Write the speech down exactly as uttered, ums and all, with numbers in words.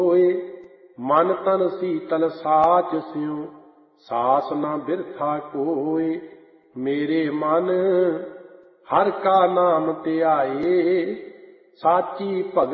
ਹੋਏ। ਮਨ ਤਨ ਸੀਤਲ ਸਾਚ ਸਿਉ ਸਾਸ ਨਾ ਬਿਰਥਾ ਕੋਏ। ਮੇਰੇ ਮਨ ਹਰ ਕਾ ਨਾਮ ਧਿਆਏ ਸਾਚੀ ਭਗਤ